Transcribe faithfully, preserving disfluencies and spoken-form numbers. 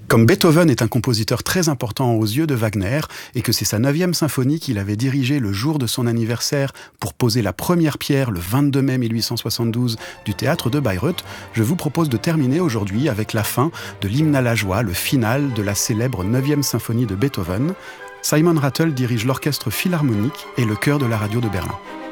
Comme Beethoven est un compositeur très important aux yeux de Wagner et que c'est sa neuvième symphonie qu'il avait dirigée le jour de son anniversaire pour poser la première pierre le vingt-deux mai mille huit cent soixante-douze du théâtre de Bayreuth, je vous propose de terminer aujourd'hui avec la fin de l'hymne à la joie, le final de la célèbre neuvième symphonie de Beethoven. Simon Rattle dirige l'orchestre philharmonique et le chœur de la radio de Berlin.